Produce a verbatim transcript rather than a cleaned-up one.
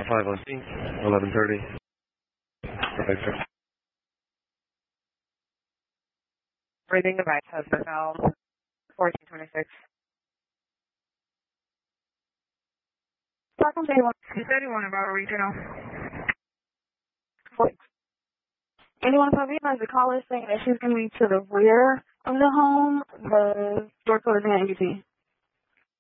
five on scene, eleven thirty. Perfect, sir. Breathing device has been found. fourteen twenty-six. Stockholm eighty-one. eighty-one about regional. eighty-one Pavia has a caller saying that she's going to be to the rear of the home. The door code is in N B T.